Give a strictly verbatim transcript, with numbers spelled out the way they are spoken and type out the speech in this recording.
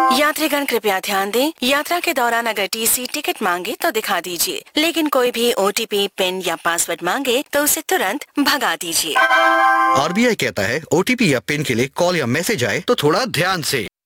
यात्रीगण कृपया ध्यान दें, यात्रा के दौरान अगर टीसी टिकट मांगे तो दिखा दीजिए, लेकिन कोई भी ओटीपी, पिन या पासवर्ड मांगे तो उसे तुरंत भगा दीजिए। आरबीआई कहता है ओटीपी या पिन के लिए कॉल या मैसेज आए तो थोड़ा ध्यान से